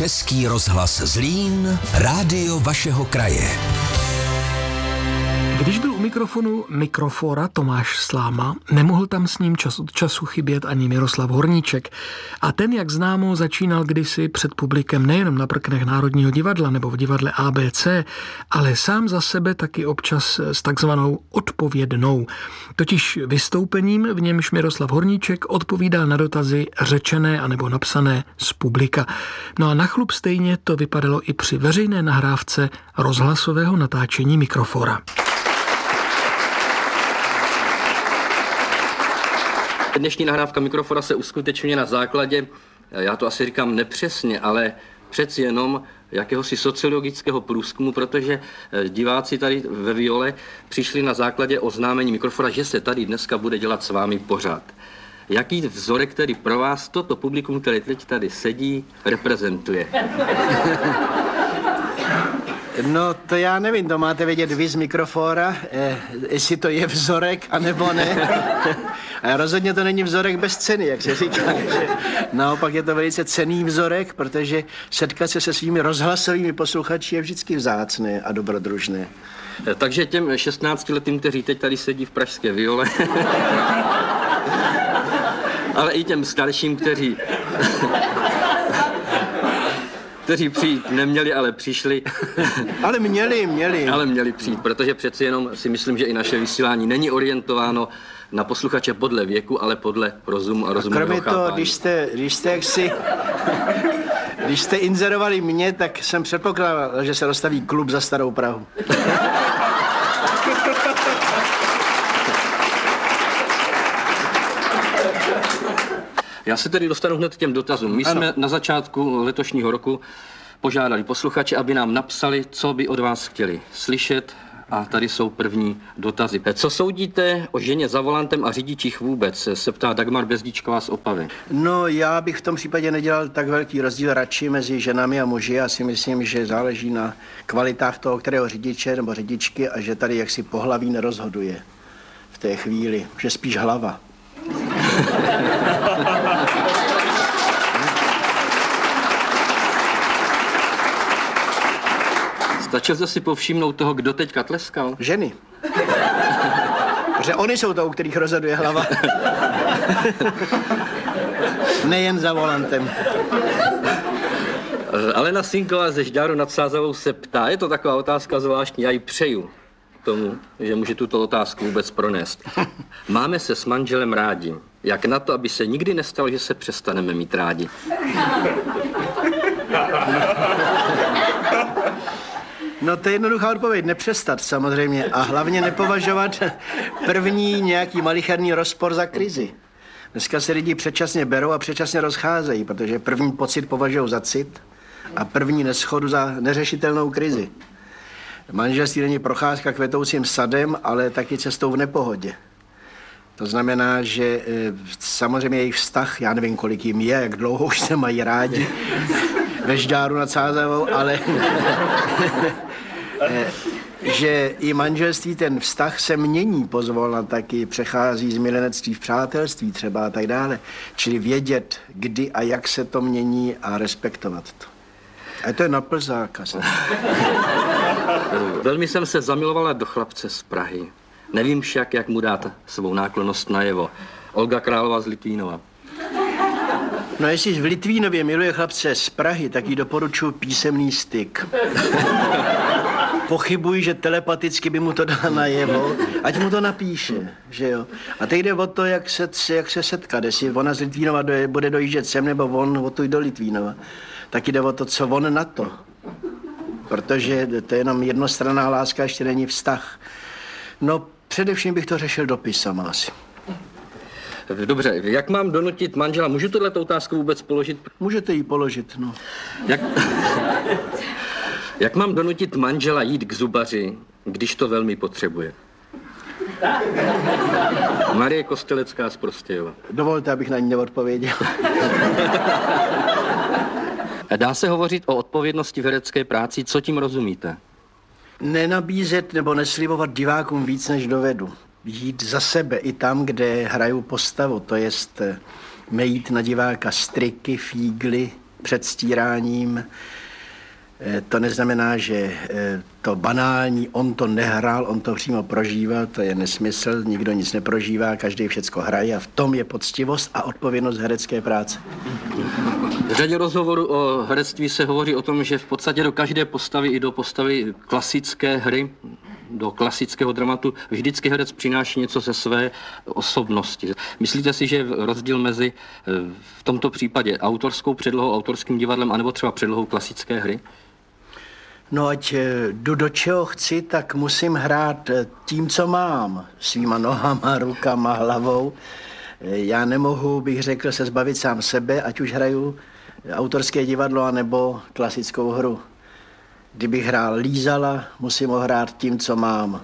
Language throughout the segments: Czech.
Český rozhlas Zlín, rádio vašeho kraje. Když byl u mikrofonu Mikrofora Tomáš Sláma, nemohl tam s ním čas od času chybět ani Miroslav Horníček. A ten, jak známo, začínal kdysi před publikem nejenom na prknech Národního divadla nebo v divadle ABC, ale sám za sebe taky občas s takzvanou odpovědnou. Totiž vystoupením, v němž Miroslav Horníček odpovídal na dotazy řečené anebo napsané z publika. No a na chlup stejně to vypadalo i při veřejné nahrávce rozhlasového natáčení Mikrofora. Dnešní nahrávka Mikrofora se uskutečňuje na základě, já to asi říkám nepřesně, ale přeci jenom jakéhosi sociologického průzkumu, protože diváci tady ve Viole přišli na základě oznámení Mikrofora, že se tady dneska bude dělat s vámi pořad. Jaký vzorek tedy pro vás toto publikum, které teď tady sedí, reprezentuje? No, to já nevím, to máte vědět vy z Mikrofora, jestli to je vzorek, anebo ne. A rozhodně to není vzorek bez ceny, jak se říká. Naopak je to velice cenný vzorek, protože setkat se se svými rozhlasovými posluchači je vždycky vzácné a dobrodružné. Takže těm 16letým, kteří teď tady sedí v pražské Viole, ale i těm starším, kteří přijít neměli, ale přišli. Ale měli. Ale měli přijít, protože přeci jenom si myslím, že i naše vysílání není orientováno na posluchače podle věku, ale podle rozumu a rozumového chápání. Kromě toho, když jste inzerovali mě, tak jsem předpokládal, že se rozstaví klub za Starou Prahu. Já se tedy dostanu hned k těm dotazům. My jsme na začátku letošního roku požádali posluchače, aby nám napsali, co by od vás chtěli slyšet. A tady jsou první dotazy. Co soudíte o ženě za volantem a řidičích vůbec? Se ptá Dagmar Bezdičková z Opavy. No, já bych v tom případě nedělal tak velký rozdíl radši mezi ženami a muži. Já si myslím, že záleží na kvalitách toho, kterého řidiče nebo řidičky a že tady jaksi pohlaví nerozhoduje v té chvíli, že spíš hlava. Stačil jste si povšimnout toho, kdo teďka tleskal? Ženy. Protože oni jsou to, u kterých rozhoduje hlava. Nejen za volantem. Alena Sinková ze Žďáru nad Sázavou se ptá, je to taková otázka zvláštní, já ji přeju tomu, že může tuto otázku vůbec pronést. Máme se s manželem rádi. Jak na to, aby se nikdy nestalo, že se přestaneme mít rádi? No to je jednoduchá odpověď, nepřestat samozřejmě a hlavně nepovažovat první nějaký malicherný rozpor za krizi. Dneska se lidi předčasně berou a předčasně rozcházejí, protože první pocit považují za cit a první neschodu za neřešitelnou krizi. Manželství není procházka kvetoucím sadem, ale taky cestou v nepohodě. To znamená, že samozřejmě jejich vztah, já nevím, kolik jim je, jak dlouho už se mají rádi ve Žďáru nad Sázavou, ale že i manželství, ten vztah se mění pozvolna, taky přechází z milenectví v přátelství třeba a tak dále. Čili vědět, kdy a jak se to mění a respektovat to. A to je na Plzáka. Velmi jsem se zamilovala do chlapce z Prahy. Nevím však, jak mu dát svou náklonnost najevo. Olga Králová z Litvínova. No jestli v Litvínově miluje chlapce z Prahy, tak jí doporučuji písemný styk. Pochybuji, že telepaticky by mu to dala najevo, ať mu to napíše, že jo. A teď jde o to, jak se setkat, jestli ona z Litvínova bude dojíždět sem, nebo on odtud do Litvínova. Tak jde o to, co on na to. Protože to je jenom jednostranná láska, ještě není vztah. No, především bych to řešil dopisama asi. Dobře, jak mám donutit manžela? Můžu tohleto otázku vůbec položit? Můžete ji položit, no. Jak mám donutit manžela jít k zubaři, když to velmi potřebuje? Marie Kostelecká z Prostějova. Dovolte, abych na ní neodpověděl. Dá se hovořit o odpovědnosti v herecké práci, co tím rozumíte? Nenabízet nebo neslibovat divákům víc, než dovedu. Jít za sebe i tam, kde hraju postavu, to jest mejít na diváka striky, fígly, předstíráním. To neznamená, že to banální, on to nehrál, on to přímo prožíval, to je nesmysl, nikdo nic neprožívá, každý všecko hraje a v tom je poctivost a odpovědnost herecké práce. V řadě rozhovorů o herectví se hovoří o tom, že v podstatě do každé postavy i do postavy klasické hry, do klasického dramatu, vždycky herec přináší něco ze své osobnosti. Myslíte si, že je rozdíl mezi v tomto případě autorskou předlohou, autorským divadlem, anebo třeba předlohou klasické hry? No ať jdu do čeho chci, tak musím hrát tím, co mám. Svýma nohama, rukama, hlavou. Já nemohu, bych řekl, se zbavit sám sebe, ať už hraju autorské divadlo, anebo klasickou hru. Kdybych hrál Lízala, musím ho hrát tím, co mám.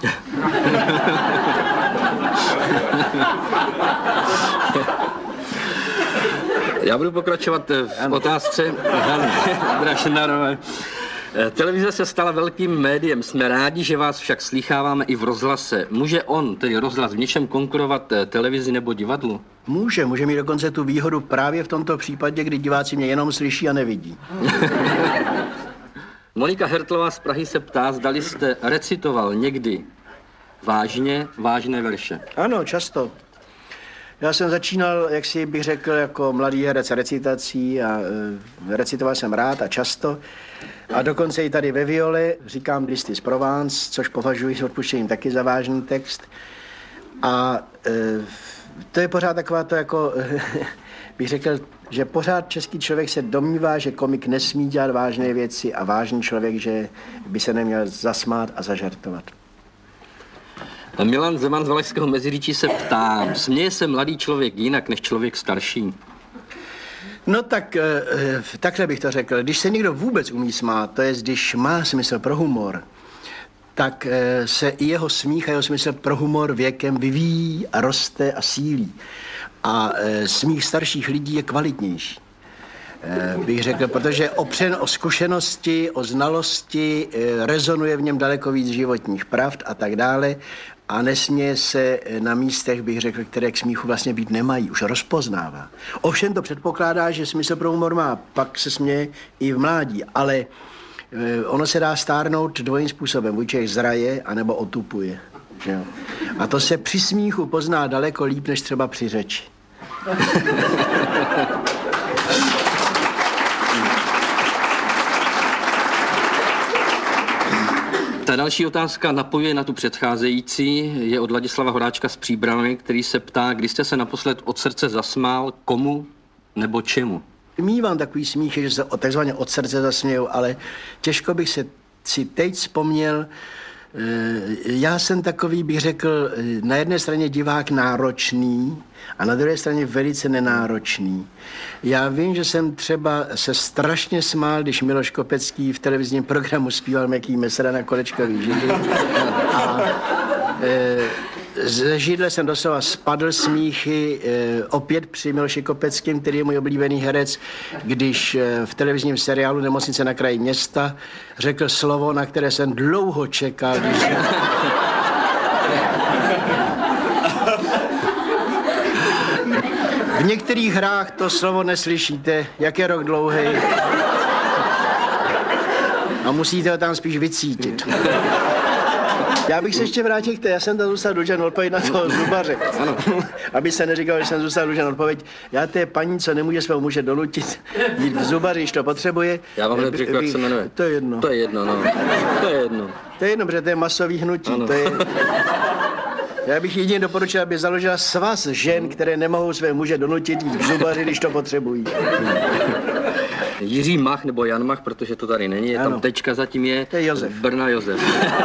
Já budu pokračovat v otázce Hany Drašnarové. Televize se stala velkým médiem. Jsme rádi, že vás však slýcháváme i v rozhlase. Může on, tedy rozhlas, v něčem konkurovat televizi nebo divadlu? Může mít dokonce tu výhodu právě v tomto případě, kdy diváci mě jenom slyší a nevidí. Monika Hertlová z Prahy se ptá, zdali jste recitoval někdy vážné verše. Ano, často. Já jsem začínal, jak si bych řekl, jako mladý herec recitací a recitoval jsem rád a často. A dokonce i tady ve Viole říkám Listy z Provence, což považuji s odpuštěním taky za vážný text. A to je pořád taková to jako, bych řekl, že pořád český člověk se domnívá, že komik nesmí dělat vážné věci a vážný člověk, že by se neměl zasmát a zažartovat. Milan Zeman z Valašského Meziříčí se ptá, směje se mladý člověk jinak než člověk starší? No tak, takhle bych to řekl. Když se někdo vůbec umí smát, to je, když má smysl pro humor, tak se i jeho smích a jeho smysl pro humor věkem vyvíjí a roste a sílí. A smích starších lidí je kvalitnější. Bych řekl, protože opřen o zkušenosti, o znalosti, rezonuje v něm daleko víc životních pravd a tak dále a nesměje se na místech, bych řekl, které k smíchu vlastně být nemají, už rozpoznává. Ovšem to předpokládá, že smysl pro humor má, pak se směje i v mládí, ale ono se dá stárnout dvojím způsobem, buď člověk zraje, anebo otupuje. Že? A to se při smíchu pozná daleko líp, než třeba při řeči. Ta další otázka napojuje na tu předcházející, je od Ladislava Horáčka z Příbrami, který se ptá, kdy jste se naposled od srdce zasmál, komu nebo čemu? Mívám takový smích, že se takzvaně od srdce zasměju, ale těžko bych si teď vzpomněl. Já jsem takový, bych řekl, na jedné straně divák náročný a na druhé straně velice nenáročný. Já vím, že jsem třeba se strašně smál, když Miloš Kopecký v televizním programu zpíval Měkký mesra na kolečkový židli. A ze židle jsem doslova spadl smíchy opět při Miloši Kopeckým, který je můj oblíbený herec, když v televizním seriálu Nemocnice na kraji města řekl slovo, na které jsem dlouho čekal. V některých hrách to slovo neslyšíte, jak je rok dlouhý. A musíte ho tam spíš vycítit. Já bych se ještě vrátil k té, já jsem tam zůstal dlužen odpověď na toho zubaře. Ano. Aby se neříkalo, že jsem zůstal dlužen odpověď. Já té paní, co nemůže svého muže donutit jít k zubaři, když to potřebuje. Já vám hned řekl, jak se jmenuje. To je jedno. To je jedno, no. To je jedno. To je jedno, protože to je masový hnutí. To je... Já bych jedině doporučil, aby založila svaz žen, které nemohou své muže donutit jít k zubaři, když to potřebují. Jiří Mach nebo Jan Mach, protože to tady není, je tam tečka, zatím je Josef. Brna Josef.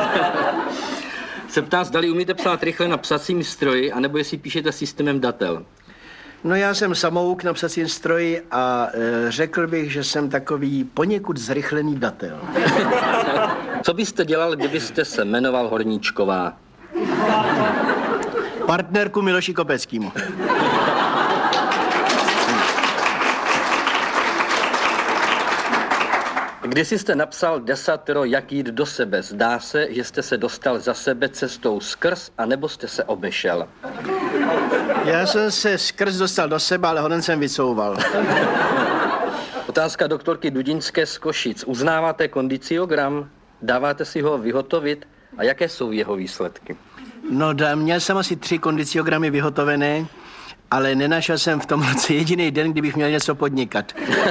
Se ptá, zdali umíte psát rychle na psacím stroji, anebo jestli píšete systémem datel. No já jsem samouk na psacím stroji a řekl bych, že jsem takový poněkud zrychlený datel. Co byste dělal, kdybyste se jmenoval Horníčková? Partnerku Miloši Kopeckýmu. Když jste napsal desatero, jak jít do sebe, zdá se, že jste se dostal za sebe cestou skrz, anebo jste se obešel? Já jsem se skrz dostal do sebe, ale hoden jsem vycouval. Otázka doktorky Dudinské z Košic. Uznáváte kondiciogram? Dáváte si ho vyhotovit? A jaké jsou jeho výsledky? No, měl jsem asi 3 kondiciogramy vyhotovené, ale nenašel jsem v tom roce jediný den, kdybych měl něco podnikat.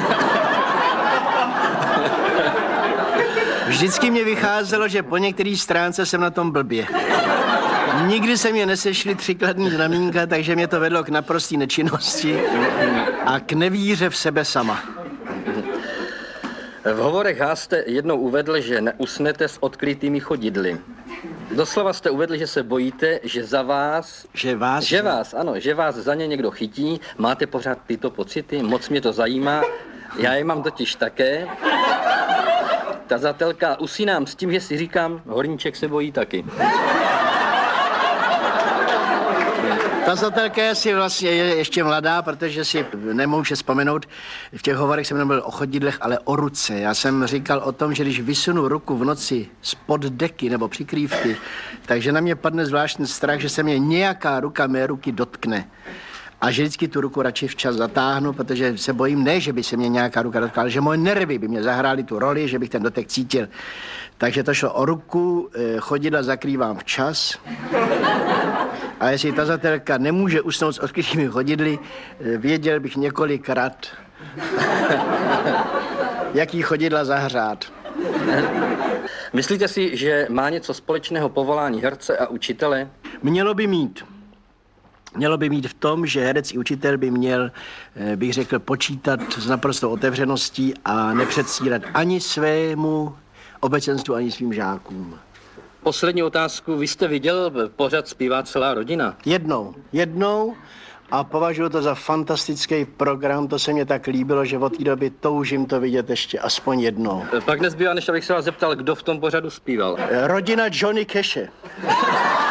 Vždycky mě vycházelo, že po některé stránce jsem na tom blbě. Nikdy se mě nesešly 3 kladný znamínka, takže mě to vedlo k naprosté nečinnosti a k nevíře v sebe sama. V hovorech jste jednou uvedl, že neusnete s odkrytými chodidly. Doslova jste uvedli, že se bojíte, že vás za ně někdo chytí. Máte pořád tyto pocity? Moc mě to zajímá. Já je mám totiž také. Tazatelka, usínám s tím, že si říkám, Horníček se bojí taky. Tazatelka je si vlastně ještě mladá, protože si nemůže vzpomenout. V těch hovorech jsem nemluvil o chodidlech, ale o ruce. Já jsem říkal o tom, že když vysunu ruku v noci spod deky nebo přikrývky, takže na mě padne zvláštní strach, že se mě nějaká ruka mé ruky dotkne. A že vždycky tu ruku radši včas zatáhnu, protože se bojím, ne, že by se mě nějaká ruka dotkla, ale že moje nervy by mě zahrály tu roli, že bych ten dotek cítil. Takže to šlo o ruku, chodidla zakrývám včas. A jestli tazatelka nemůže usnout s odkrytými chodidly, věděl bych několikrát, jaký chodidla zahřát. Myslíte si, že má něco společného povolání herce a učitele? Mělo by mít. Mělo by mít v tom, že herec i učitel by měl, bych řekl, počítat s naprostou otevřeností a nepředstírat ani svému obecenstvu, ani svým žákům. Poslední otázku. Vy jste viděl pořad Zpívá celá rodina? Jednou a považuji to za fantastický program. To se mě tak líbilo, že od té doby toužím to vidět ještě aspoň jednou. Pak nezbývá, než abych se vás zeptal, kdo v tom pořadu zpíval. Rodina Johnny Cashe.